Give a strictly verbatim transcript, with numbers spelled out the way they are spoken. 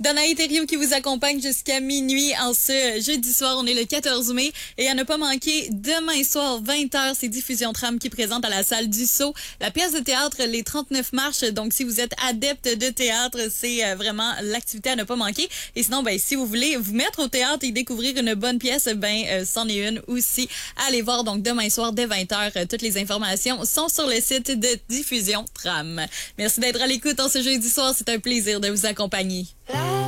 Danaï Thériault qui vous accompagne jusqu'à minuit en ce jeudi soir. On est le quatorze mai et à ne pas manquer, demain soir, vingt heures, c'est Diffusion Tram qui présente à la salle du Sceau la pièce de théâtre Les trente-neuf marches. Donc, si vous êtes adepte de théâtre, c'est vraiment l'activité à ne pas manquer. Et sinon, ben, si vous voulez vous mettre au théâtre et découvrir une bonne pièce, ben, euh, c'en est une aussi. Allez voir donc demain soir dès vingt heures. Toutes les informations sont sur le site de Diffusion Tram. Merci d'être à l'écoute en ce jeudi soir. C'est un plaisir de vous accompagner.